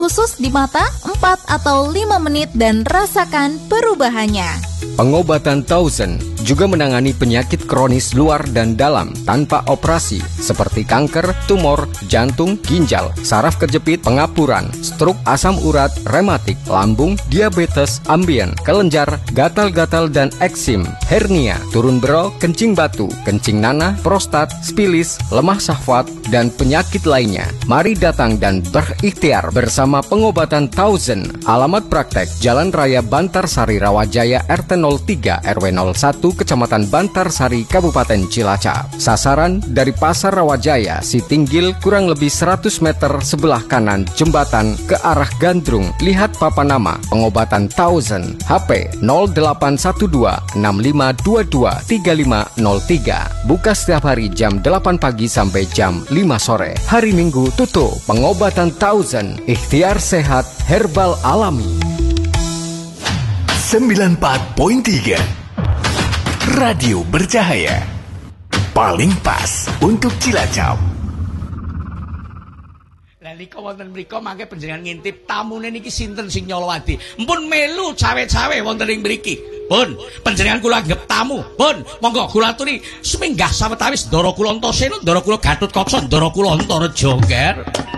khusus di mata 4 atau 5 menit dan rasakan perubahannya. Pengobatan Thousand juga menangani penyakit kronis luar dan dalam tanpa operasi seperti kanker, tumor, jantung, ginjal, saraf kejepit, pengapuran, stroke, asam urat, rematik, lambung, diabetes, ambien, kelenjar, gatal-gatal dan eksim, hernia, turun berol, kencing batu, kencing nanah, prostat, spilis, lemah syahwat, dan penyakit lainnya. Mari datang dan berikhtiar bersama pengobatan Thousand. Alamat praktek Jalan Raya Bantarsari Rawajaya RT 03 RW 01 Kecamatan Bantarsari Kabupaten Cilacap. Sasaran dari Pasar Rawajaya Sitinggil kurang lebih 100 meter sebelah kanan jembatan ke arah Gandrung. Lihat papan nama pengobatan Thousand. HP 0812 6522 3503. Buka setiap hari jam 8 pagi sampai jam 5 sore. Hari Minggu tutup. Pengobatan Thousand. Ikhtiar sehat herbal alami. 94.3 Radio Bercahaya, paling pas untuk Cilacap. Lah nika wonten mriku mangke panjenengan ngintip tamune niki sinten sing nyolowati. Mpun melu cawe-cawe wonten ing mriki. Pun, panjenengan kula anggap tamu. Pun, monggo kula aturi suminggah sawetawis Ndara kula Antasena, Ndara kula Gatotkaca, Ndara kula Antareja, Nger.